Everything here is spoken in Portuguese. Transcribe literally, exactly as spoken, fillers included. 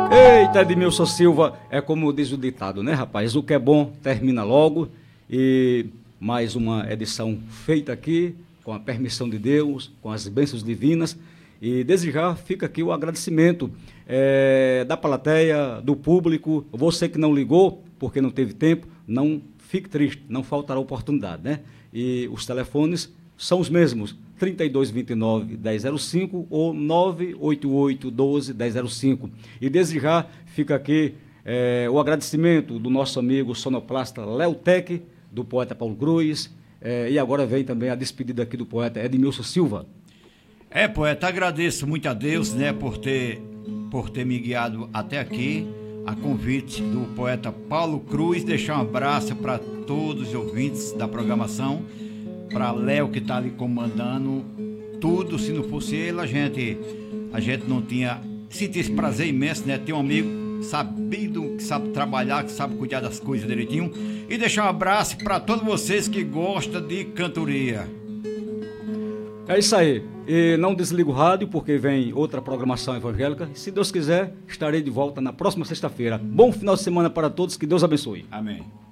Eita, Edmilson Silva, é como diz o ditado, né, rapaz? O que é bom termina logo. E mais uma edição feita aqui, com a permissão de Deus, com as bênçãos divinas. E desde já fica aqui o agradecimento é, da plateia, do público. Você que não ligou, porque não teve tempo, não fique triste, não faltará oportunidade, né? E os telefones são os mesmos, trinta e dois, vinte e nove, dez zero cinco ou nove oito oito, doze, dez zero cinco. E desde já fica aqui é, o agradecimento do nosso amigo sonoplasta Léo Tec, do poeta Paulo Cruz, é, e agora vem também a despedida aqui do poeta Edmilson Silva. É, poeta, agradeço muito a Deus, né, por ter, por ter me guiado até aqui, a convite do poeta Paulo Cruz. Deixar um abraço para todos os ouvintes da programação, para Léo que está ali comandando tudo. Se não fosse ele, a gente, a gente não tinha sentido esse prazer imenso, né, ter um amigo sabido, que sabe trabalhar, que sabe cuidar das coisas direitinho. E deixar um abraço para todos vocês que gostam de cantoria. É isso aí. E não desliga o rádio, porque vem outra programação evangélica. Se Deus quiser, estarei de volta na próxima sexta-feira. Bom final de semana para todos, que Deus abençoe. Amém.